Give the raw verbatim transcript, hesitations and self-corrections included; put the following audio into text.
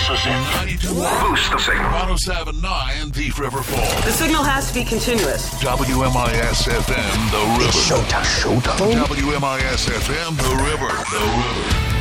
us in. ninety-two. Boost the signal. one oh seven point nine Thief River Falls. The signal has to be continuous. W M I S F M, The River. It's showtime. Showtime. W M I S F M, The River. The River.